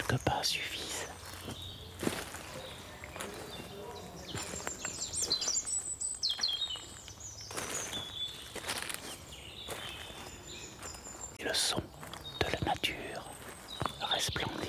quelques pas suffisent. Et le son de la nature resplendit.